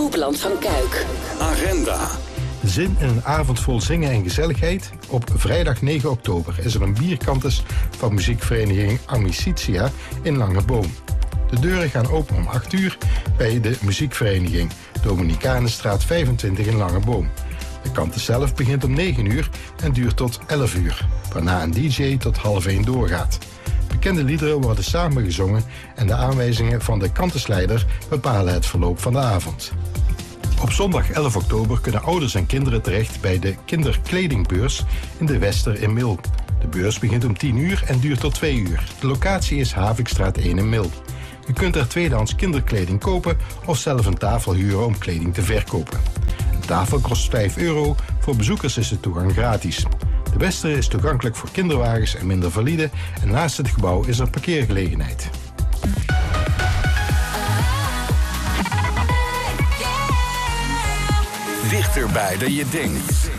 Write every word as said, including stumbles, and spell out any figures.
Hoekland van Kuik. Agenda. Zin in een avond vol zingen en gezelligheid? Op vrijdag negen oktober is er een bierkantes van muziekvereniging Amicitia in Langeboom. De deuren gaan open om acht uur bij de muziekvereniging Dominicanenstraat vijfentwintig in Langeboom. De kantes zelf begint om negen uur en duurt tot elf uur, waarna een D J tot half één doorgaat. Bekende liederen worden samen gezongen en de aanwijzingen van de kantesleider bepalen het verloop van de avond. Op zondag elf oktober kunnen ouders en kinderen terecht bij de kinderkledingbeurs in de Wester in Mil. De beurs begint om tien uur en duurt tot twee uur. De locatie is Havikstraat één in Mil. Je kunt er tweedehands kinderkleding kopen of zelf een tafel huren om kleding te verkopen. Een tafel kost vijf euro, voor bezoekers is de toegang gratis. De Wester is toegankelijk voor kinderwagens en minder valide en naast het gebouw is er parkeergelegenheid. Dichterbij dan je denkt.